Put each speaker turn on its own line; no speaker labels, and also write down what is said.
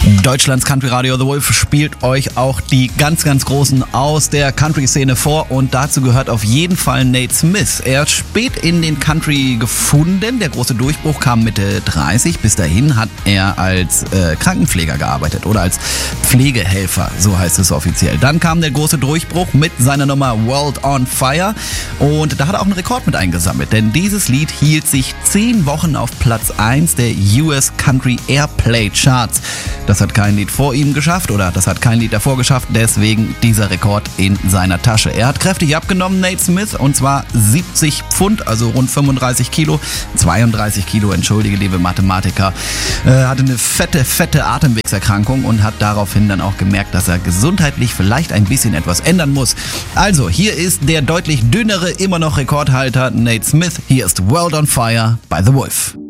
Deutschlands Country Radio The Wolf spielt euch auch die ganz, ganz Großen aus der Country-Szene vor und dazu gehört auf jeden Fall Nate Smith. Er hat spät in den Country gefunden, der große Durchbruch kam Mitte 30. Bis dahin hat er als Krankenpfleger gearbeitet oder als Pflegehelfer, so heißt es offiziell. Dann kam der große Durchbruch mit seiner Nummer World on Fire und da hat er auch einen Rekord mit eingesammelt, denn dieses Lied hielt sich 10 Wochen auf Platz 1 der US Country Airplay Charts. Das hat kein Lied vor ihm geschafft oder das hat kein Lied davor geschafft, deswegen dieser Rekord in seiner Tasche. Er hat kräftig abgenommen, Nate Smith, und zwar 70 Pfund, also rund 35 Kilo, 32 Kilo, entschuldige liebe Mathematiker, hatte eine fette Atemwegserkrankung und hat daraufhin dann auch gemerkt, dass er gesundheitlich vielleicht ein bisschen etwas ändern muss. Also, hier ist der deutlich dünnere, immer noch Rekordhalter Nate Smith. Hier ist World on Fire by The Wolf.